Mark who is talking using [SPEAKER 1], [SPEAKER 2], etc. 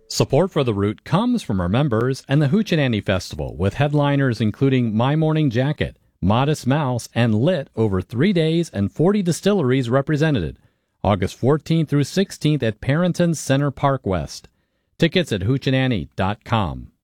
[SPEAKER 1] Support for The Root comes from our members and the Hoochie Festival, with headliners including My Morning Jacket, Modest Mouse, and Lit over 3 days and 40 distilleries represented. August 14th through 16th at Parrington Center Park West. Tickets at hoochieandannie.com.